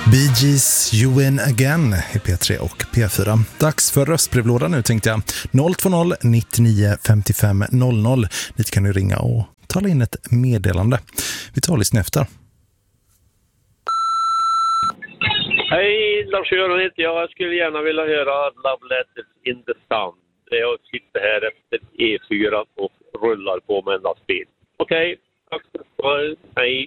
Bee Gees, You Win Again i P3 och P4. Dags för röstbrevlådan nu, tänkte jag. 020 99 55 00. Dit kan du ringa och tala in ett meddelande. Vi tar lyssna efter. Hej, Lars-Göran heter jag. Jag skulle gärna vilja höra Love Letters in the Sun. Jag sitter här efter E4 och rullar på med en lastbil. Okej,